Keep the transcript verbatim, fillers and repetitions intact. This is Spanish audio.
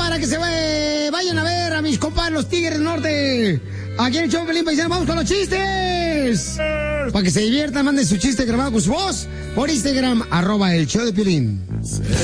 para que se eh, vayan a ver a mis compadres los Tigres del Norte. Aquí en el show de Pelín Paisano, vamos con los chistes. Para que se diviertan, manden su chiste grabado con su voz por Instagram, arroba el show de Piolín.